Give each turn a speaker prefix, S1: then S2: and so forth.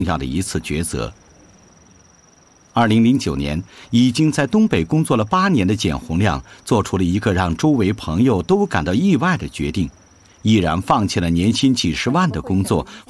S1: 要的一次抉择。2009年，已经在东北工作了8年的简洪亮做出了一个让周围朋友都感到意外的决定，毅然放弃了年薪几十万的工作，